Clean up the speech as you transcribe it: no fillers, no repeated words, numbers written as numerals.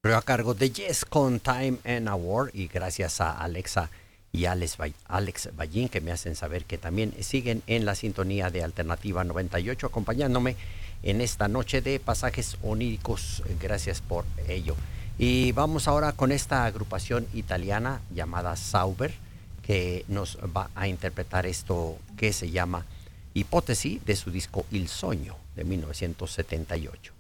Pero a cargo de Yes con Time and Award, y gracias a Alexa y Alex Ballín, que me hacen saber que también siguen en la sintonía de Alternativa 98 acompañándome en esta noche de pasajes oníricos. Gracias por ello. Y vamos ahora con esta agrupación italiana llamada Sauber, que nos va a interpretar esto que se llama Hipótesis, de su disco Il Sogno de 1978.